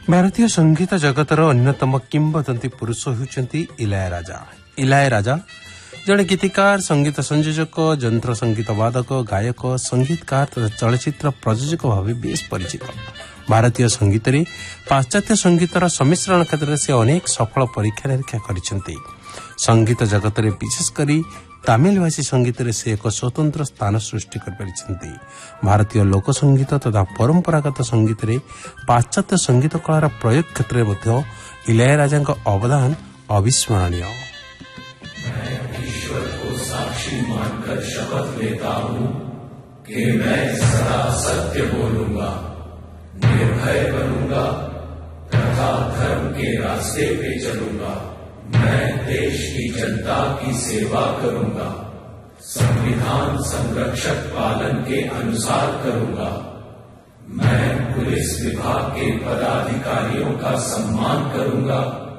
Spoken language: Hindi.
भारतीय संगीत जगतर अन्यतम किंबदंती पुरुष होउचंती इलैयाराजा। इलैयाराजा जड़े गीतिकार, संगीत संयोजक, यंत्र संगीत वादक, गायक, संगीतकार तथा चलचित्र प्रयोजक भाव बेस परिचित। भारतीय संगीत रे पाश्चात्य संगीतर सम्मिश्रण क्षेत्र में से अनेक सफल परीक्षा निरीक्षा करिसेंती। संगीत जगत रे विशेषकर तमिल भाषी संगीत रे से एक स्वतंत्र स्थान सृष्टि कर परिसेंती। भारतीय लोक संगीत तथा परंपरागत संगीत रे पाश्चात्य संगीत कलार प्रयोग क्षेत्र में मध्य इलैयाराजा अवदान अविस्मरणीय। ईश्वर को साक्षी मानकर शपथ लेता हूँ कि मैं सदा सत्य बोलूंगा, निर्भय बनूंगा तथा धर्म के रास्ते पे चलूंगा। मैं देश की जनता की सेवा करूंगा, संविधान संरक्षक पालन के अनुसार करूंगा। मैं पुलिस विभाग के पदाधिकारियों का सम्मान करूंगा